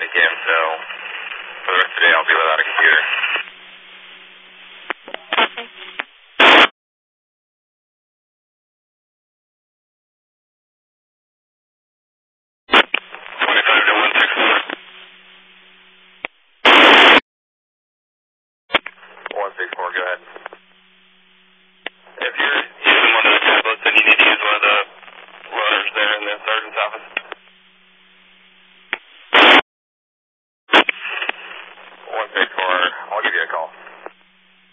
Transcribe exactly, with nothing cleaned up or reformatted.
weekend, so for the rest of the day I'll be without a computer. twenty-five to one six four. one six four, go ahead. If you're using one of the tablets, then you need to use one of the runners there in the sergeant's office.